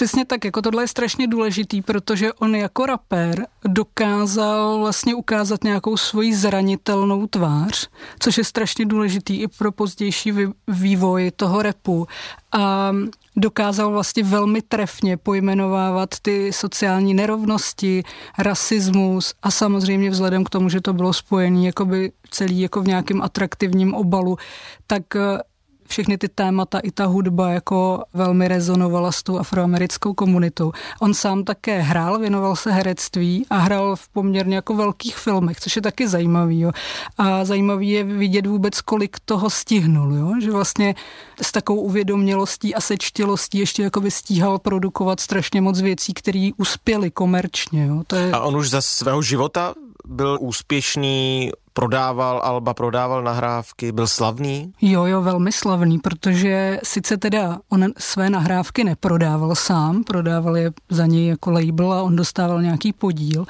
Přesně tak, jako tohle je strašně důležitý, protože on jako rapper dokázal vlastně ukázat nějakou svoji zranitelnou tvář, což je strašně důležitý i pro pozdější vývoj toho rapu. A dokázal vlastně velmi trefně pojmenovávat ty sociální nerovnosti, rasismus a samozřejmě vzhledem k tomu, že to bylo spojené jakoby celý jako v nějakém atraktivním obalu, tak všechny ty témata i ta hudba jako velmi rezonovala s tou afroamerickou komunitou. On sám také hrál, věnoval se herectví a hrál v poměrně jako velkých filmech, což je taky zajímavý. Jo. A zajímavý je vidět vůbec, kolik toho stihnul. Jo. Že vlastně s takovou uvědomělostí a sečtilostí ještě jakoby stíhal produkovat strašně moc věcí, které uspěly komerčně. Jo. To je... A on už za svého života byl úspěšný, prodával alba, prodával nahrávky, byl slavný? Jo, velmi slavný, protože sice teda on své nahrávky neprodával sám, prodával je za něj jako label a on dostával nějaký podíl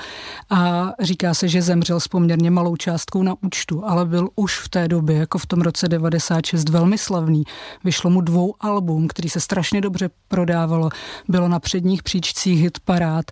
a říká se, že zemřel s poměrně malou částkou na účtu, ale byl už v té době, jako v tom roce 96, velmi slavný. Vyšlo mu 2 album, který se strašně dobře prodávalo, bylo na předních příčcích hitparád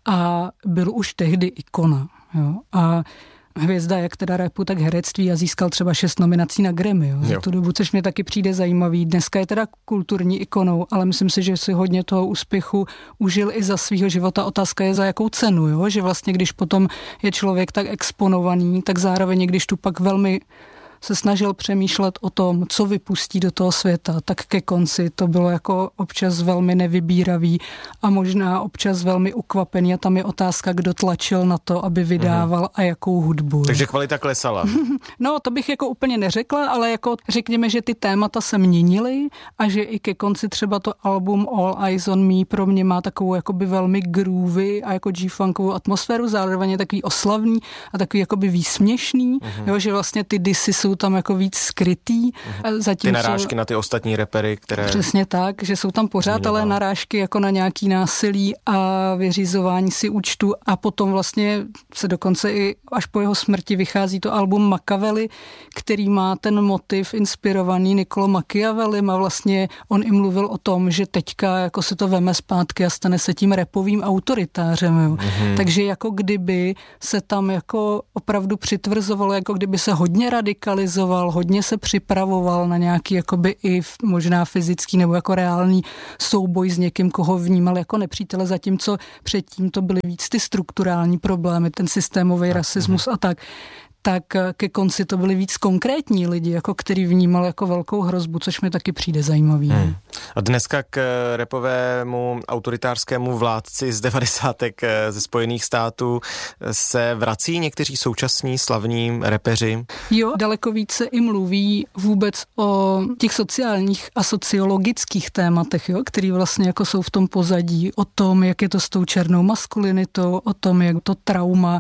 a byl už tehdy ikona. Jo? A hvězda jak teda rapu, tak herectví a získal třeba 6 nominací na Grammy. Jo? Za tu dobu, což mě taky přijde zajímavý. Dneska je teda kulturní ikonou, ale myslím si, že si hodně toho úspěchu užil i za svýho života. Otázka je za jakou cenu, jo? Že vlastně když potom je člověk tak exponovaný, tak zároveň když tu pak velmi se snažil přemýšlet o tom, co vypustí do toho světa, tak ke konci to bylo jako občas velmi nevybíravý a možná občas velmi ukvapený a tam je otázka, kdo tlačil na to, aby vydával a jakou hudbu. Takže kvalita klesala. No, to bych jako úplně neřekla, ale jako řekněme, že ty témata se měnily a že i ke konci třeba to album All Eyes on Me pro mě má takovou jakoby velmi groovy a jako G-funkovou atmosféru, zároveň je takový oslavný a takový jakoby výsměšný, jo, že vlastně ty disy jsou tam jako víc skrytý. Ty narážky na ty ostatní repery, které... Přesně tak, že jsou tam pořád ale narážky jako na nějaký násilí a vyřizování si účtu a potom vlastně se dokonce i až po jeho smrti vychází to album Machiavelli, který má ten motiv inspirovaný Niccolò Machiavellem a vlastně on i mluvil o tom, že teďka jako se to veme zpátky a stane se tím rapovým autoritářem. Jo. Takže jako kdyby se tam jako opravdu přitvrzovalo, jako kdyby se hodně radikalizoval, hodně se připravoval na nějaký jakoby i možná fyzický nebo jako reálný souboj s někým, koho vnímal jako nepřítele, zatímco předtím to byly víc ty strukturální problémy, ten systémový rasismus a tak ke konci to byli víc konkrétní lidi, jako který vnímal jako velkou hrozbu, což mi taky přijde zajímavý. A dneska k rapovému autoritářskému vládci z 90. ze Spojených států se vrací někteří současní slavní rapeři? Jo, daleko více i mluví vůbec o těch sociálních a sociologických tématech, jo, který vlastně jako jsou v tom pozadí, o tom, jak je to s tou černou maskulinitou, o tom, jak to trauma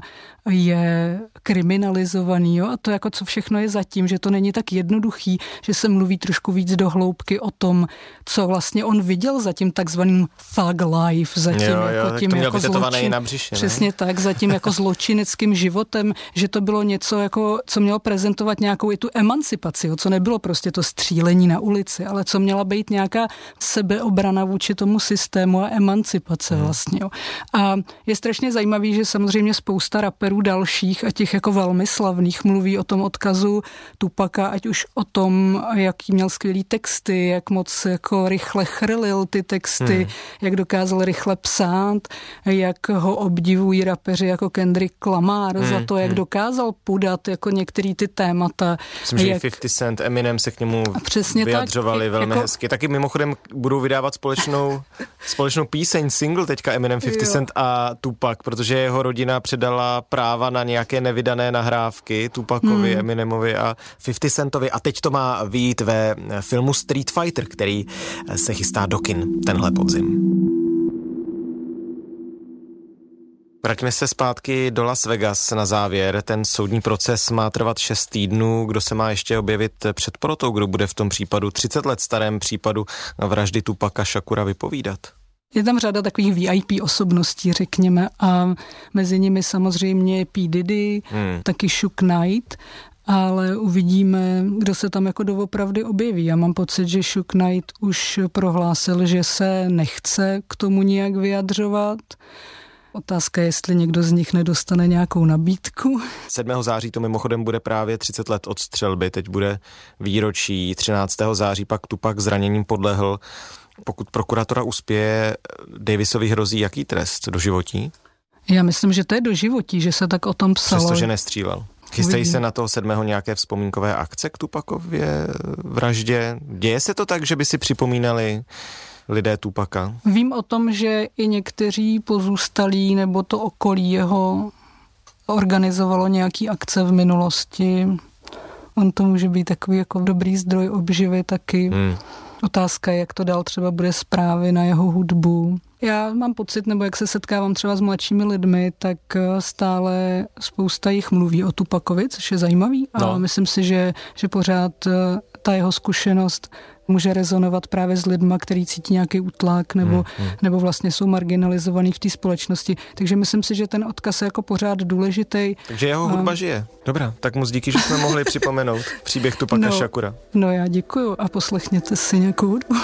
je kriminalizovaný, jo, a to jako co všechno je zatím, že to není tak jednoduchý, že se mluví trošku víc do hloubky o tom, co vlastně on viděl za tím takzvaným thug life, za tím jako tím jako přesně tak, za tím jako zločineckým životem, že to bylo něco jako, co mělo prezentovat nějakou i tu emancipaci, jo, co nebylo prostě to střílení na ulici, ale co měla být nějaká sebeobrana vůči tomu systému a emancipace vlastně, jo. A je strašně zajímavý, že samozřejmě spousta raperů dalších a těch jako velmi slavných mluví o tom odkazu Tupaka, ať už o tom, jaký měl skvělý texty, jak moc jako rychle chrlil ty texty, jak dokázal rychle psát, jak ho obdivují rapeři jako Kendrick Lamar za to, jak dokázal podat jako některý ty témata. Myslím, že 50 Cent, Eminem se k němu vyjadřovali velmi jako hezky. Taky mimochodem budou vydávat společnou píseň, single teďka Eminem, 50 Cent a Tupac, protože jeho rodina předala práva na nějaké nevydané nahrávky Tupacovi, Eminemovi a 50 Centovi a teď to má vyjít ve filmu Street Fighter, který se chystá do kin tenhle podzim. Vraťme se zpátky do Las Vegas na závěr. Ten soudní proces má trvat 6 týdnů. Kdo se má ještě objevit před porotou? Kdo bude v tom případu 30 let starém případu vraždy Tupaca Shakura vypovídat? Je tam řada takových VIP osobností, řekněme, a mezi nimi samozřejmě P. Diddy, taky Suge Knight ale uvidíme, kdo se tam jako doopravdy objeví. Já mám pocit, že Suge Knight už prohlásil, že se nechce k tomu nijak vyjadřovat. Otázka je, jestli někdo z nich nedostane nějakou nabídku. 7. září to mimochodem bude právě 30 let od střelby, teď bude výročí, 13. září pak Tupac zraněním podlehl. Pokud prokuratura uspěje, Davisovi hrozí jaký trest? Doživotí? Já myslím, že to je doživotí, že se tak o tom psalo. Přestože nestřílel. Chystají se na toho 7. nějaké vzpomínkové akce k Tupacově vraždě? Děje se to tak, že by si připomínali lidé Tupaca? Vím o tom, že i někteří pozůstalí nebo to okolí jeho organizovalo nějaký akce v minulosti. On to může být takový jako dobrý zdroj obživy taky. Otázka je, jak to dál třeba bude zprávy na jeho hudbu. Já mám pocit, nebo jak se setkávám třeba s mladšími lidmi, tak stále spousta jich mluví o Tupacovi, což je zajímavý, ale myslím si, že pořád ta jeho zkušenost může rezonovat právě s lidma, který cítí nějaký útlak nebo vlastně jsou marginalizovaný v té společnosti. Takže myslím si, že ten odkaz je jako pořád důležitý. Takže jeho hudba žije. Dobrá, tak moc díky, že jsme mohli připomenout příběh Tupaca Šakura. No já děkuju a poslechněte si nějakou hudbu.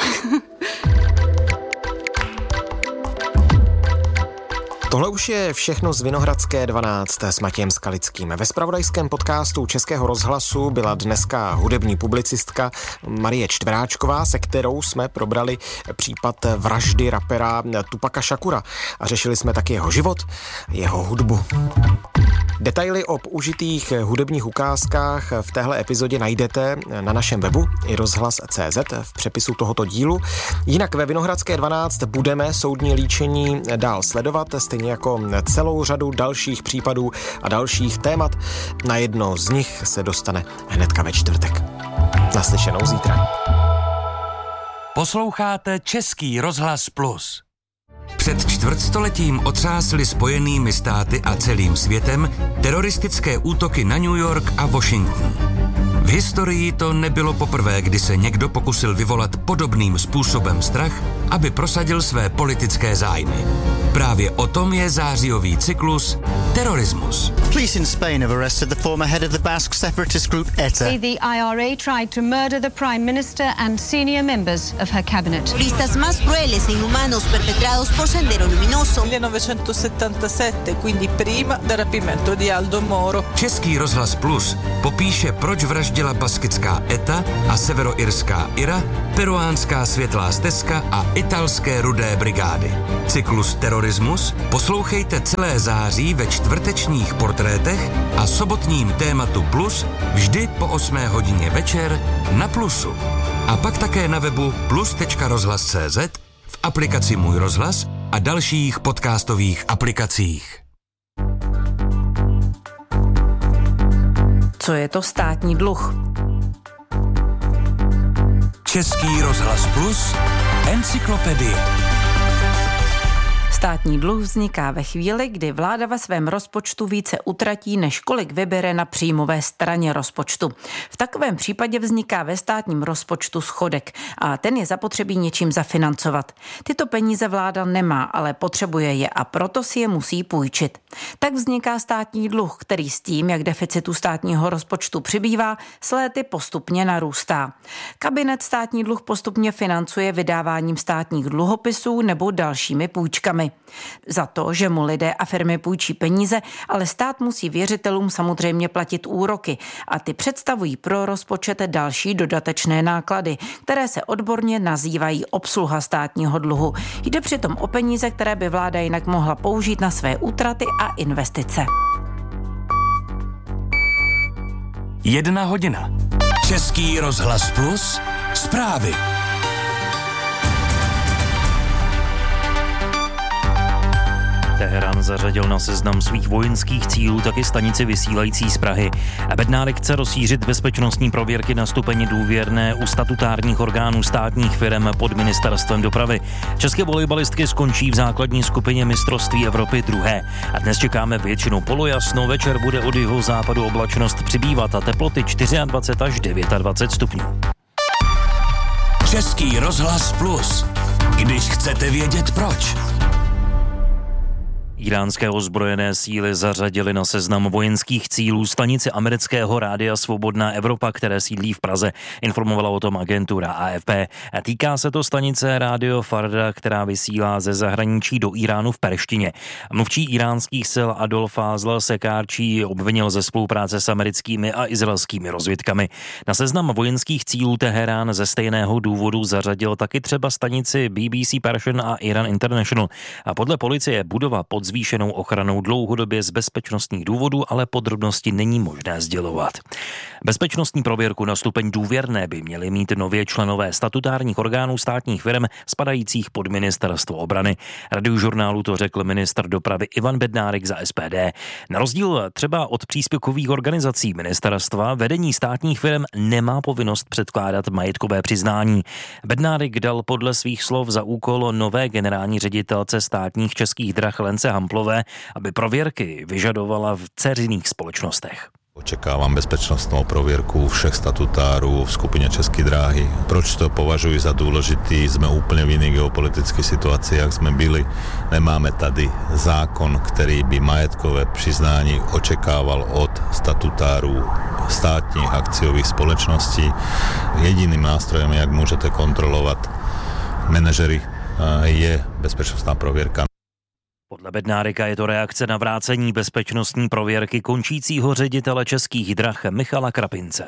Tohle už je všechno z Vinohradské 12 s Matějem Skalickým. Ve zpravodajském podcastu Českého rozhlasu byla dneska hudební publicistka Marie Čtveráčková, se kterou jsme probrali případ vraždy rapera Tupaca Šakura a řešili jsme taky jeho život, jeho hudbu. Detaily o použitých hudebních ukázkách v téhle epizodě najdete na našem webu i rozhlas.cz v přepisu tohoto dílu. Jinak ve Vinohradské 12 budeme soudní líčení dál sledovat, stejně jako celou řadu dalších případů a dalších témat. Na jedno z nich se dostane hnedka ve čtvrtek. Naslyšenou zítra. Posloucháte Český rozhlas Plus. Před čtvrtstoletím otřásly Spojenými státy a celým světem teroristické útoky na New York a Washington. V historii to nebylo poprvé, kdy se někdo pokusil vyvolat podobným způsobem strach, aby prosadil své politické zájmy. Právě o tom je zářijový cyklus Terorismus. Police in Spain have arrested the former head of the Basque separatist group ETA. The IRA tried to murder the Prime Minister and senior members of her cabinet. Terroristas más crueles e inhumanos perpetrados por Sendero Luminoso. 1977, quindi prima del rapimento di Aldo Moro. Český rozhlas Plus popíše, proč vraždila baskická ETA a severoirská IRA, peruánská světlá stezka a italské rudé brigády. Cyklus Terorismus poslouchejte celé září ve čtvrtečních portrétech a sobotním tématu Plus vždy po 8 hodině večer na Plusu. A pak také na webu plus.rozhlas.cz, v aplikaci Můj rozhlas a dalších podcastových aplikacích. Co je to státní dluh? Český rozhlas Plus, encyklopedie. Státní dluh vzniká ve chvíli, kdy vláda ve svém rozpočtu více utratí, než kolik vybere na příjmové straně rozpočtu. V takovém případě vzniká ve státním rozpočtu schodek a ten je zapotřebí něčím zafinancovat. Tyto peníze vláda nemá, ale potřebuje je a proto si je musí půjčit. Tak vzniká státní dluh, který s tím, jak deficitu státního rozpočtu přibývá, s léty postupně narůstá. Kabinet státní dluh postupně financuje vydáváním státních dluhopisů nebo dalšími půjčkami. Za to, že mu lidé a firmy půjčí peníze, ale stát musí věřitelům samozřejmě platit úroky a ty představují pro rozpočet další dodatečné náklady, které se odborně nazývají obsluha státního dluhu. Jde přitom o peníze, které by vláda jinak mohla použít na své útraty a investice. 1 hodina. Český rozhlas Plus, zprávy. Teherán zařadil na seznam svých vojenských cílů taky stanici vysílající z Prahy. Bednárik chce rozšířit bezpečnostní prověrky na stupeň důvěrné u statutárních orgánů státních firem pod ministerstvem dopravy. České volejbalistky skončí v základní skupině mistrovství Evropy 2. A dnes čekáme většinou polojasno, večer bude od jihozápadu oblačnost přibývat a teploty 24 až 29 stupňů. Český rozhlas Plus. Když chcete vědět proč. Iránské ozbrojené síly zařadily na seznam vojenských cílů stanici amerického rádia Svobodná Evropa, které sídlí v Praze, informovala o tom agentura AFP. Týká se to stanice Rádio Farda, která vysílá ze zahraničí do Iránu v perštině. Mluvčí iránských sil Adolf Fázl Sekárčí obvinil ze spolupráce s americkými a izraelskými rozvědkami. Na seznam vojenských cílů Teherán ze stejného důvodu zařadil taky třeba stanici BBC Persian a Iran International. A podle policie budova pod zvýšenou ochranou dlouhodobě z bezpečnostních důvodů, ale podrobnosti není možné sdělovat. Bezpečnostní prověrku na stupeň důvěrné by měli mít nově členové statutárních orgánů státních firm spadajících pod ministerstvo obrany. Radiožurnálu to řekl ministr dopravy Ivan Bednárik za SPD. Na rozdíl třeba od příspěvkových organizací ministerstva vedení státních firm nemá povinnost předkládat majetkové přiznání. Bednárik dal podle svých slov za úkol nové generální ředitelce státních Českých drah Lence Hamplové, aby prověrky vyžadovala v dceřiných společnostech. Očekávám bezpečnostnou prověrku všech statutárů v skupině České dráhy. Proč to považuji za důležitý? Jsme úplně v jiné geopolitické situaci, jak jsme byli. Nemáme tady zákon, který by majetkové přiznání očekával od statutárů státních akciových společností. Jediným nástrojem, jak můžete kontrolovat manažery, je bezpečnostná prověrka. Podle Bednárika je to reakce na vrácení bezpečnostní prověrky končícího ředitele Českých drah Michala Krapince.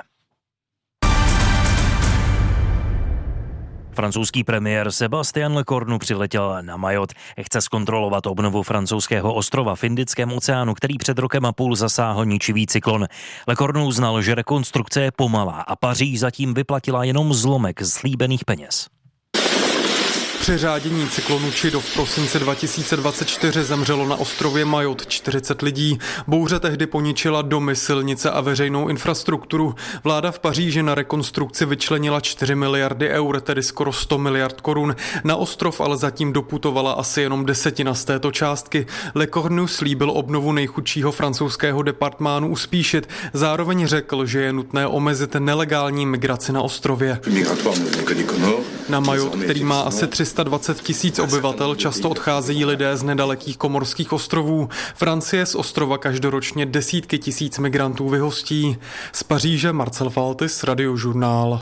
Francouzský premiér Sébastien Lecornu přiletěl na Majot. Chce zkontrolovat obnovu francouzského ostrova v Indickém oceánu, který před rokem a půl zasáhl ničivý cyklon. Lecornu uznal, že rekonstrukce je pomalá a Paříž zatím vyplatila jenom zlomek slíbených peněz. Při řádění cyklonu Chido v prosinci 2024 zemřelo na ostrově Majot 40 lidí. Bouře tehdy poničila domy, silnice a veřejnou infrastrukturu. Vláda v Paříži na rekonstrukci vyčlenila 4 miliardy eur, tedy skoro 100 miliard korun. Na ostrov ale zatím doputovala asi jenom desetina z této částky. Lecornu slíbil obnovu nejchudšího francouzského departmánu uspíšit. Zároveň řekl, že je nutné omezit nelegální migraci na ostrově. Na Majot, který má asi 320 000 obyvatel, často odcházejí lidé z nedalekých komorských ostrovů. Francie z ostrova každoročně desítky tisíc migrantů vyhostí. Z Paříže Marcel Faltis, Radiožurnál.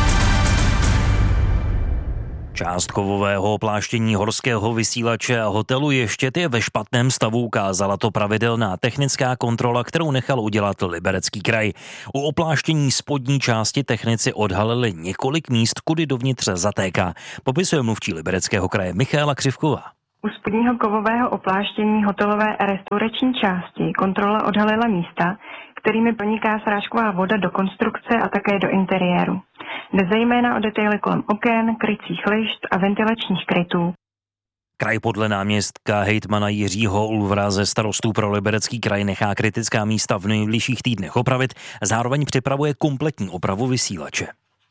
Část kovového opláštění horského vysílače a hotelu Ještěd je ve špatném stavu, ukázala to pravidelná technická kontrola, kterou nechal udělat Liberecký kraj. U opláštění spodní části technici odhalili několik míst, kudy dovnitř zatéká. Popisuje mluvčí Libereckého kraje Michaela Křivková. U spodního kovového opláštění hotelové a restaurační části kontrola odhalila místa, kterými proniká srážková voda do konstrukce a také do interiéru. Jde zejména o detaily kolem oken, krycích lišt a ventilačních krytů. Kraj podle náměstka hejtmana Jiřího Ulvra ze starostů pro Liberecký kraj nechá kritická místa v nejbližších týdnech opravit, zároveň připravuje kompletní opravu vysílače.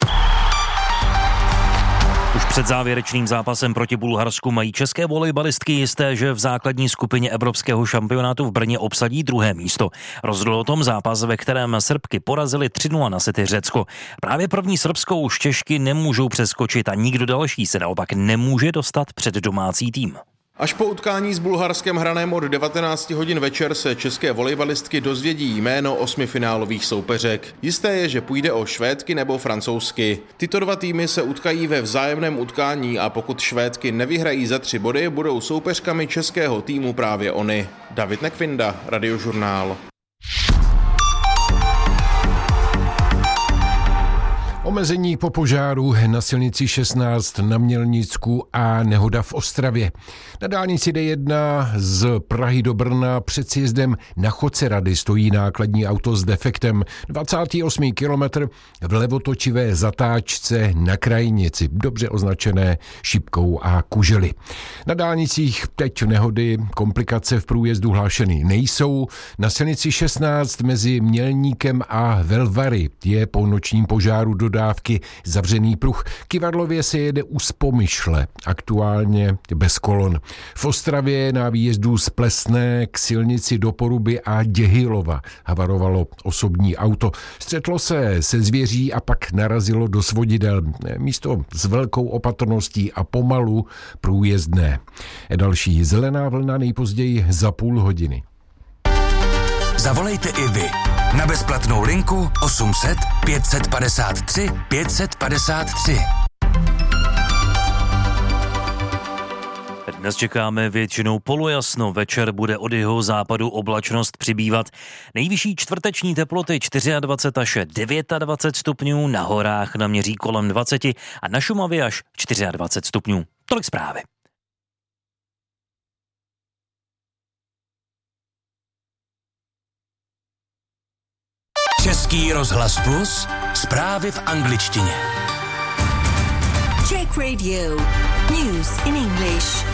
Už před závěrečným zápasem proti Bulharsku mají české volejbalistky jisté, že v základní skupině evropského šampionátu v Brně obsadí druhé místo. Rozhodl o tom zápas, ve kterém Srbky porazili 3-0 na sety Řecko. Právě první srbskou už Češky nemůžou přeskočit a nikdo další se naopak nemůže dostat před domácí tým. Až po utkání s Bulharskem hraném od 19 hodin večer se české volejbalistky dozvědí jméno 8 finálových soupeřek. Jisté je, že půjde o Švédky nebo Francouzsky. Tyto dva týmy se utkají ve vzájemném utkání a pokud Švédky nevyhrají za 3 body, budou soupeřkami českého týmu právě oni. David Nekvinda, Radiožurnál. Omezení po požáru na silnici 16 na Mělnicku a nehoda v Ostravě. Na dálnici D1 z Prahy do Brna před sjezdem na Chodce Rady stojí nákladní auto s defektem. 28. kilometr v levotočivé zatáčce na krajnici, dobře označené šipkou a kužely. Na dálnicích teď nehody, komplikace v průjezdu hlášeny nejsou. Na silnici 16 mezi Mělníkem a Velvary je po nočním požáru do dodávky zavřený pruh. Kivadlově se jede u Spomyšle, aktuálně bez kolon. V Ostravě na výjezdu z Plesné k silnici do Poruby a Děhylova havarovalo osobní auto. Střetlo se zvěří a pak narazilo do svodidel. Místo s velkou opatrností a pomalu průjezdné. Další zelená vlna nejpozději za půl hodiny. Zavolejte i vy na bezplatnou linku 800 553 553. Dnes čekáme většinou polojasno, večer bude od jihozápadu oblačnost přibývat. Nejvyšší čtvrteční teploty 24 až 29 stupňů, na horách naměří kolem 20 a na Šumavě až 24 stupňů. Tolik zprávy. Český rozhlas Plus, zprávy v angličtině. Czech Radio. News in English.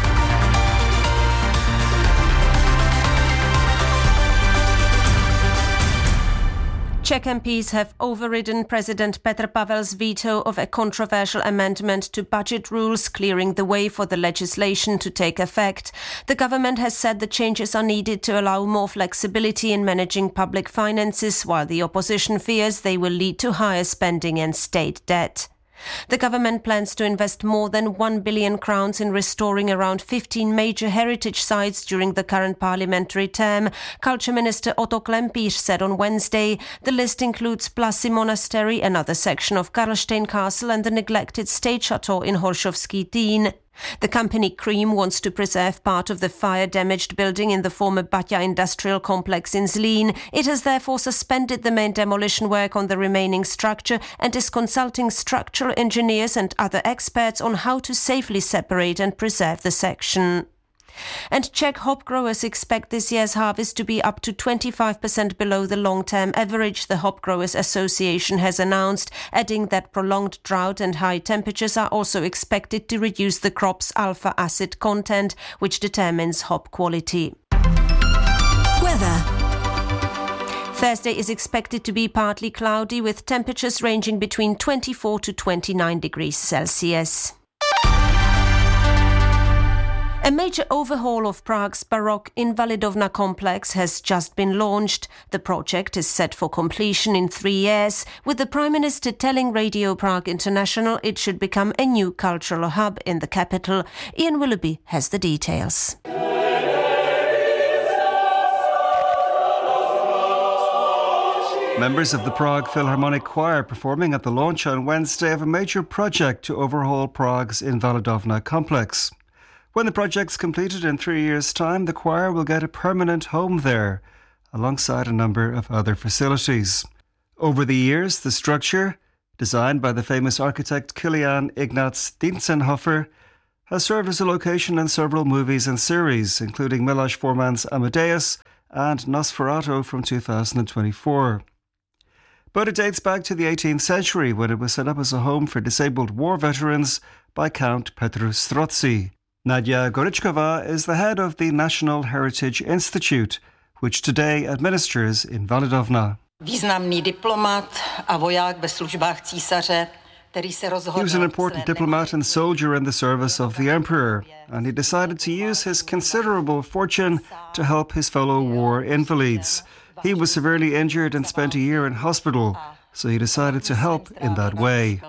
Czech MPs have overridden President Petr Pavel's veto of a controversial amendment to budget rules, clearing the way for the legislation to take effect. The government has said the changes are needed to allow more flexibility in managing public finances, while the opposition fears they will lead to higher spending and state debt. The government plans to invest more than 1 billion crowns in restoring around 15 major heritage sites during the current parliamentary term. Culture Minister Otto Klempíř said on Wednesday the list includes Plasy Monastery, another section of Karlstein Castle and the neglected state chateau in Horšovský Týn. The company Cream wants to preserve part of the fire-damaged building in the former Baťa industrial complex in Zlín. It has therefore suspended the main demolition work on the remaining structure and is consulting structural engineers and other experts on how to safely separate and preserve the section. And Czech hop growers expect this year's harvest to be up to 25% below the long-term average, the Hop Growers Association has announced, adding that prolonged drought and high temperatures are also expected to reduce the crop's alpha acid content, which determines hop quality. Weather. Thursday is expected to be partly cloudy with temperatures ranging between 24 to 29 degrees Celsius. A major overhaul of Prague's Baroque Invalidovna complex has just been launched. The project is set for completion in 3 years, with the Prime Minister telling Radio Prague International it should become a new cultural hub in the capital. Ian Willoughby has the details. Members of the Prague Philharmonic Choir performing at the launch on Wednesday of a major project to overhaul Prague's Invalidovna complex. When the project's completed in 3 years' time, the choir will get a permanent home there, alongside a number of other facilities. Over the years, the structure, designed by the famous architect Kilian Ignaz Dientzenhofer, has served as a location in several movies and series, including Miloš Forman's Amadeus and Nosferatu from 2024. But it dates back to the 18th century, when it was set up as a home for disabled war veterans by Count Petr Strozzi. Nadia Goričková is the head of the National Heritage Institute, which today administers Invalidovna. Významný diplomat a voják ve službách císaře, který se rozhodl. He was an important diplomat and soldier in the service of the emperor, and he decided to use his considerable fortune to help his fellow war invalids. He was severely injured and spent a year in hospital, so he decided to help in that way.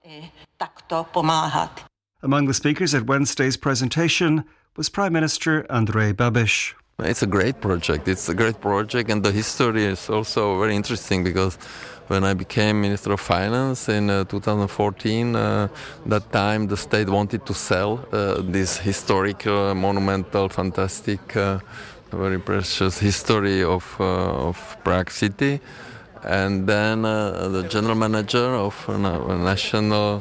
Among the speakers at Wednesday's presentation was Prime Minister Andrej Babiš. It's a great project. It's a great project, and the history is also very interesting, because when I became Minister of Finance in 2014, that time the state wanted to sell this historic, monumental, fantastic, very precious history of Prague city. And then the general manager of National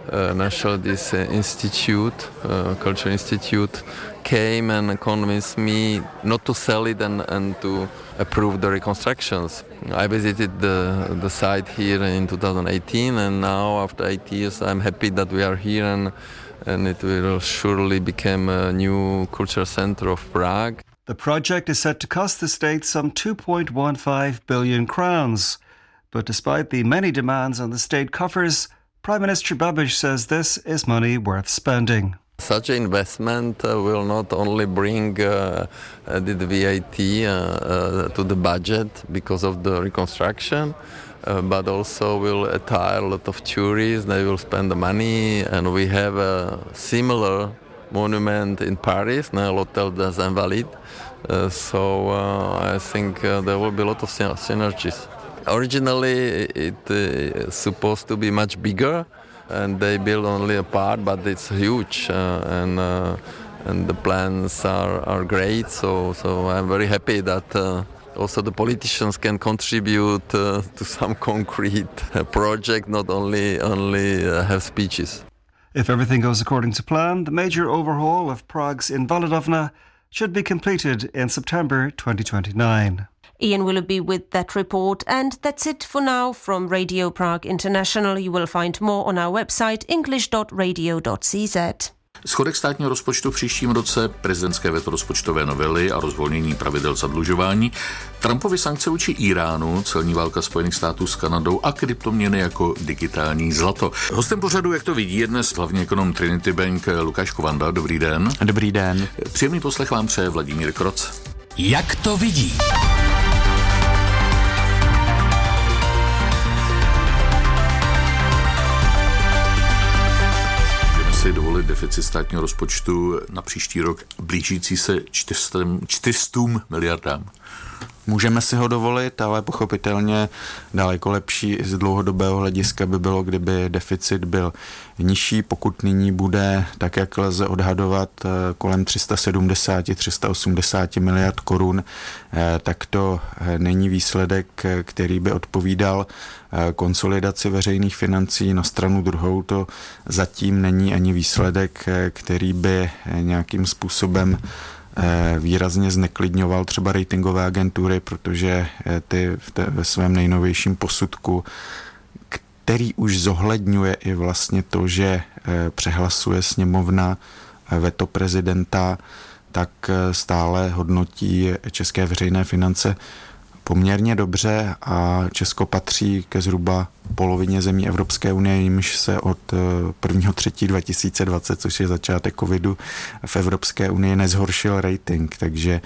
Institute, Culture Institute, came and convinced me not to sell it and to approve the reconstructions. I visited the site here in 2018, and now after 8 years I'm happy that we are here, and it will surely become a new cultural center of Prague. The project is set to cost the state some 2.15 billion crowns. But despite the many demands on the state coffers, Prime Minister Babiš says this is money worth spending. Such an investment will not only bring the VAT to the budget because of the reconstruction, but also will attire a lot of tourists. They will spend the money, and we have a similar monument in Paris, l'Hôtel des Invalides. So I think there will be a lot of synergies. Originally, it is supposed to be much bigger, and they build only a part, but it's huge, and the plans are great. So I'm very happy that also the politicians can contribute to some concrete project, not only have speeches. If everything goes according to plan, the major overhaul of Prague's Invalidovna should be completed in September 2029. Ian Willoughby with that report, and that's it for now from Radio Prague International. You will find more on our website english.radio.cz. Schodek státního rozpočtu v příštím roce, prezidentské veto rozpočtové novely a rozvolnění pravidel zadlužování, Trumpovy sankce vůči Iránu, celní válka Spojených států s Kanadou a kryptoměny jako digitální zlato. Hostem pořadu, jak to vidí, je dnes hlavní ekonom Trinity Bank Lukáš Kovanda. Dobrý den. Dobrý den. Příjemný poslech vám přeje Vladimír Kroc. Jak to vidí? Dovolit deficit státního rozpočtu na příští rok blížící se 400 miliardám. Můžeme si ho dovolit, ale pochopitelně daleko lepší z dlouhodobého hlediska by bylo, kdyby deficit byl nižší. Pokud nyní bude, tak jak lze odhadovat, kolem 370-380 miliard korun, tak to není výsledek, který by odpovídal konsolidaci veřejných financí. Na stranu druhou to zatím není ani výsledek, který by nějakým způsobem výrazně zneklidňoval třeba ratingové agentury, protože ty ve svém nejnovějším posudku, který už zohledňuje i vlastně to, že přehlasuje sněmovna veto prezidenta, tak stále hodnotí české veřejné finance poměrně dobře a Česko patří ke zhruba polovině zemí Evropské unie, jimž se od 1.3.2020, což je začátek covidu, v Evropské unii nezhoršil rating, takže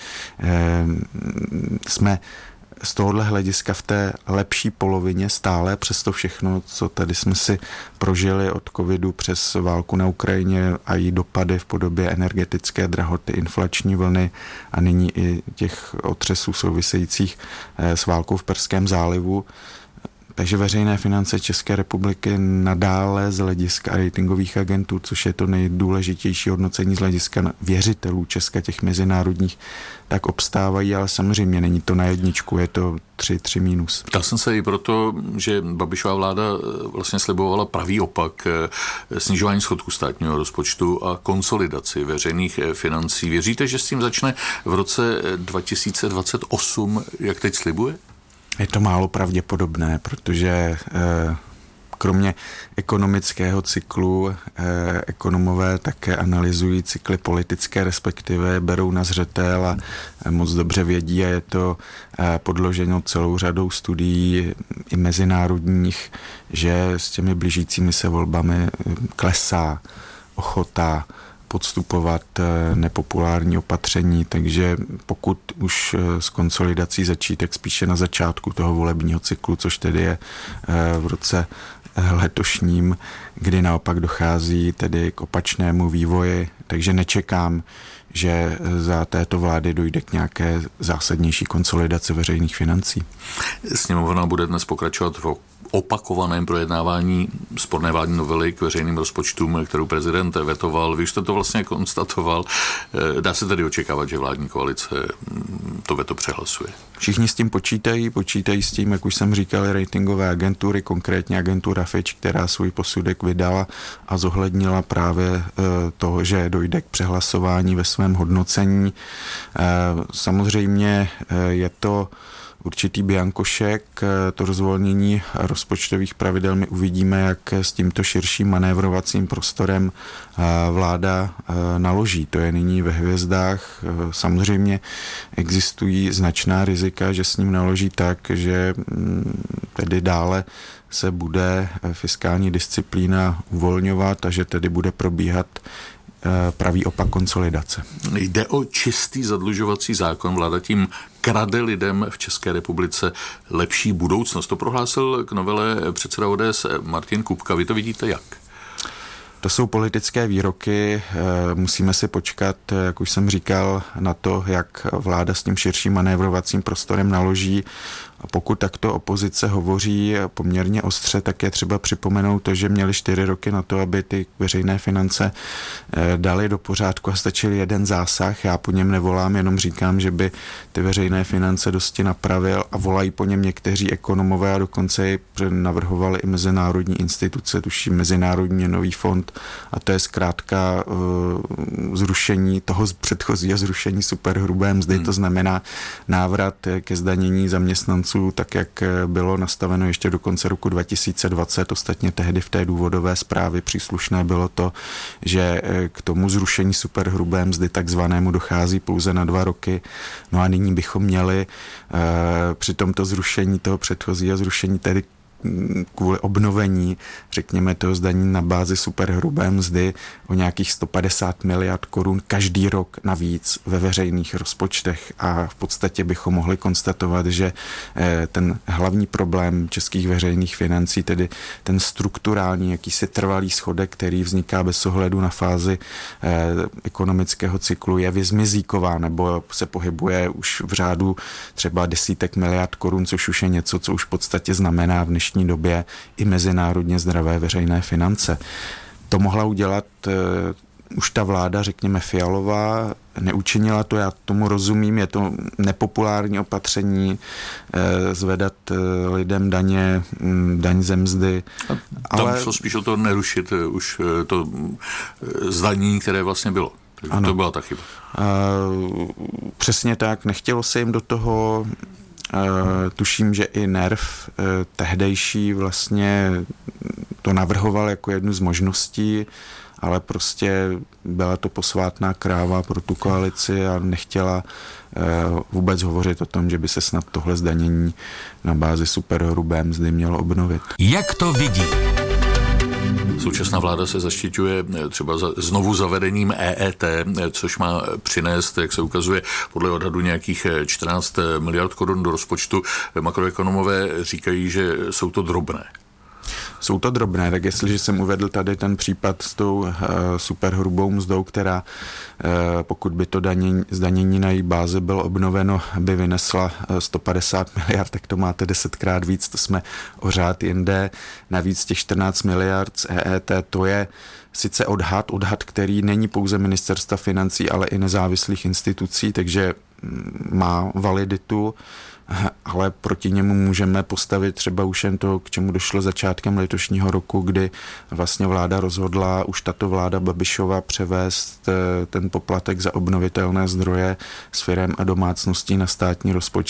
jsme z tohohle hlediska v té lepší polovině stále, přesto všechno, co tady jsme si prožili od covidu přes válku na Ukrajině a její dopady v podobě energetické drahoty, inflační vlny a nyní i těch otřesů souvisejících s válkou v Perském zálivu. Takže veřejné finance České republiky nadále z hlediska ratingových agentů, což je to nejdůležitější hodnocení z hlediska věřitelů Česka, těch mezinárodních, tak obstávají, ale samozřejmě není to na jedničku, je to 3 minus. Ptal jsem se i proto, že Babišova vláda vlastně slibovala pravý opak, snižování schodku státního rozpočtu a konsolidaci veřejných financí. Věříte, že s tím začne v roce 2028, jak teď slibuje? Je to málo pravděpodobné, protože kromě ekonomického cyklu ekonomové také analyzují cykly politické, respektive berou na zřetel a moc dobře vědí a je to podloženo celou řadou studií i mezinárodních, že s těmi blížícími se volbami klesá ochota podstupovat nepopulární opatření, takže pokud už s konsolidací začít, tak spíše na začátku toho volebního cyklu, což tedy je v roce letošním, kdy naopak dochází tedy k opačnému vývoji, takže nečekám, že za této vlády dojde k nějaké zásadnější konsolidaci veřejných financí. Sněmovna bude dnes pokračovat v opakovaném projednávání sporné vládní novely k veřejným rozpočtům, kterou prezident vetoval. Vy jste to vlastně konstatoval. Dá se tedy očekávat, že vládní koalice to veto přehlasuje? Všichni s tím počítají s tím, jak už jsem říkal, ratingové agentury, konkrétně agentura Fitch, která svůj posudek vydala a zohlednila právě to, že dojde k přehlasování ve svém hodnocení. Samozřejmě je to určitý biankošek. To rozvolnění rozpočtových pravidel my uvidíme, jak s tímto širším manévrovacím prostorem vláda naloží. To je nyní ve hvězdách. Samozřejmě existují značná rizika, že s ním naloží tak, že tedy dále se bude fiskální disciplína uvolňovat a že tedy bude probíhat pravý opak konsolidace. Jde o čistý zadlužovací zákon. Vláda tím krade lidem v České republice lepší budoucnost. To prohlásil k novele předseda ODS Martin Kupka. Vy to vidíte jak? To jsou politické výroky, musíme si počkat, jak už jsem říkal, na to, jak vláda s tím širším manévrovacím prostorem naloží. A pokud takto opozice hovoří poměrně ostře, tak je třeba připomenout to, že měli 4 roky na to, aby ty veřejné finance dali do pořádku a stačil jeden zásah. Já po něm nevolám, jenom říkám, že by ty veřejné finance dosti napravil a volají po něm někteří ekonomové a dokonce i navrhovali i mezinárodní instituce, tuším Mezinárodní měnový fond, a to je zkrátka zrušení toho předchozího zrušení superhrubé mzdy, to znamená návrat ke zdanění zaměstnanců tak, jak bylo nastaveno ještě do konce roku 2020. Ostatně tehdy v té důvodové zprávě příslušné bylo to, že k tomu zrušení superhrubé mzdy takzvanému dochází pouze na 2 roky. No a nyní bychom měli při tomto zrušení toho předchozího zrušení tedy kvůli obnovení, řekněme, toho zdanění na bázi superhrubé mzdy o nějakých 150 miliard korun každý rok navíc ve veřejných rozpočtech a v podstatě bychom mohli konstatovat, že ten hlavní problém českých veřejných financí, tedy ten strukturální, jakýsi trvalý schodek, který vzniká bez ohledu na fázi ekonomického cyklu, je vyzmizíková nebo se pohybuje už v řádu třeba desítek miliard korun, což už je něco, co už v podstatě znamená v dnešní době i mezinárodně zdravé veřejné finance. To mohla udělat už ta vláda, řekněme Fialová, neučinila to, já tomu rozumím, je to nepopulární opatření, zvedat lidem daň ze mzdy. Tam šlo spíš o to nerušit už to zdanění, které vlastně bylo. Takže ano. To byla ta chyba. Přesně tak, nechtělo se jim do toho. Tuším, že i NERV tehdejší vlastně to navrhoval jako jednu z možností, ale prostě byla to posvátná kráva pro tu koalici a nechtěla vůbec hovořit o tom, že by se snad tohle zdanění na bázi superhrubé mzdy mělo obnovit. Jak to vidí? Současná vláda se zaštiťuje třeba znovu zavedením EET, což má přinést, jak se ukazuje, podle odhadu nějakých 14 miliard korun do rozpočtu. Makroekonomové říkají, že jsou to drobné. Jsou to drobné, tak jestliže jsem uvedl tady ten případ s tou superhrubou mzdou, která pokud by to zdanění na její bázi bylo obnoveno, by vynesla 150 miliard, tak to máte 10krát víc, to jsme o řád jinde. Navíc těch 14 miliard z EET, to je sice odhad, který není pouze ministerstva financí, ale i nezávislých institucí, takže má validitu, ale proti němu můžeme postavit třeba už jen to, k čemu došlo začátkem letošního roku, kdy vlastně vláda rozhodla, už tato vláda Babišova, převést ten poplatek za obnovitelné zdroje s firem a domácností na státní rozpočet.